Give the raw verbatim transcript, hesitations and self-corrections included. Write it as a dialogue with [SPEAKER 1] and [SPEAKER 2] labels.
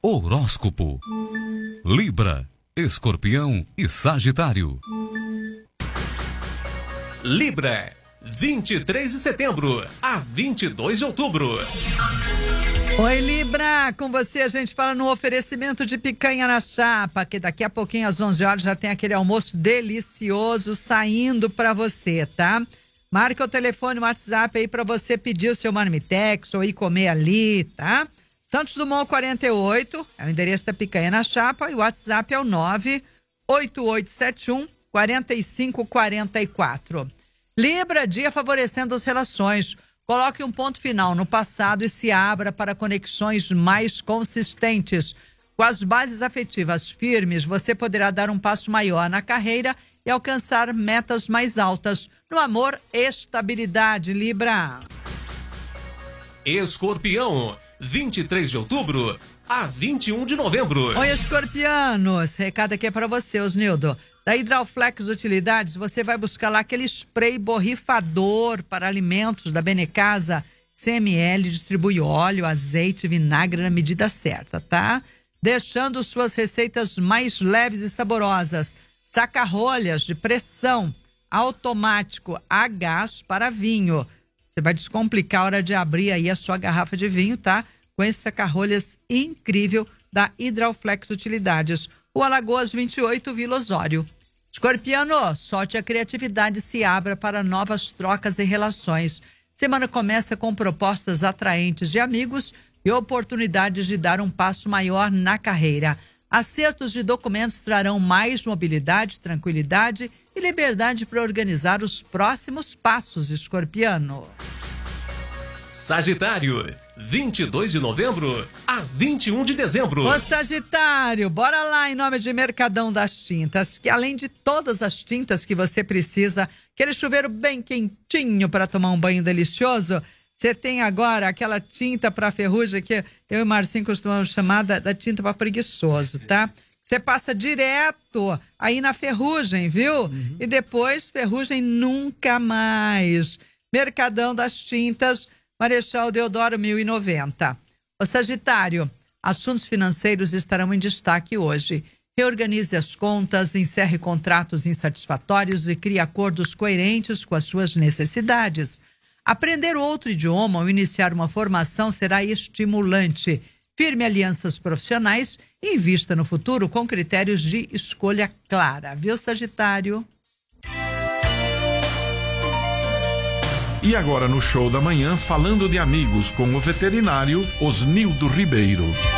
[SPEAKER 1] Horóscopo. Libra, Escorpião e Sagitário.
[SPEAKER 2] Libra, vinte e três de setembro a vinte e dois de outubro.
[SPEAKER 3] Oi, Libra, com você a gente fala no oferecimento de picanha na chapa, que daqui a pouquinho às onze horas já tem aquele almoço delicioso saindo para você, tá? Marca o telefone, o WhatsApp aí para você pedir o seu marmitex ou ir comer ali, tá? Santos Dumont quarenta e oito, é o endereço da picanha na chapa, e o WhatsApp é o nove oito oito sete um quatro cinco quatro quatro. Libra, dia favorecendo as relações. Coloque um ponto final no passado e se abra para conexões mais consistentes. Com as bases afetivas firmes, você poderá dar um passo maior na carreira e alcançar metas mais altas. No amor, estabilidade, Libra.
[SPEAKER 2] Escorpião, vinte e três de outubro a vinte e um de novembro.
[SPEAKER 3] Oi, escorpianos. Recado aqui é para você, Osnildo. Da Hidralflex Utilidades, você vai buscar lá aquele spray borrifador para alimentos da Benecasa. cem mililitros, distribui óleo, azeite, vinagre na medida certa, tá? Deixando suas receitas mais leves e saborosas. Saca-rolhas de pressão automático a gás para vinho. Você vai descomplicar a hora de abrir aí a sua garrafa de vinho, tá? Com esse saca-rolhas incrível da Hidralflex Utilidades. O Alagoas vinte e oito, Vila Osório. Escorpiano, solte a criatividade e se abra para novas trocas e relações. Semana começa com propostas atraentes de amigos e oportunidades de dar um passo maior na carreira. Acertos de documentos trarão mais mobilidade, tranquilidade e liberdade para organizar os próximos passos, escorpiano.
[SPEAKER 2] Sagitário, vinte e dois de novembro a vinte e um de dezembro.
[SPEAKER 3] Ô Sagitário, bora lá em nome de Mercadão das Tintas, que além de todas as tintas que você precisa, aquele chuveiro bem quentinho para tomar um banho delicioso, você tem agora aquela tinta para ferrugem que eu e o Marcinho costumamos chamar da, da tinta para preguiçoso, tá? Você passa direto aí na ferrugem, viu? Uhum. E depois ferrugem nunca mais. Mercadão das Tintas, Marechal Deodoro mil e noventa. O Sagitário, assuntos financeiros estarão em destaque hoje. Reorganize as contas, encerre contratos insatisfatórios e crie acordos coerentes com as suas necessidades. Aprender outro idioma ou iniciar uma formação será estimulante. Firme alianças profissionais e invista no futuro com critérios de escolha clara. Viu, Sagitário?
[SPEAKER 4] E agora no Show da Manhã, falando de amigos com o veterinário Osnildo Ribeiro.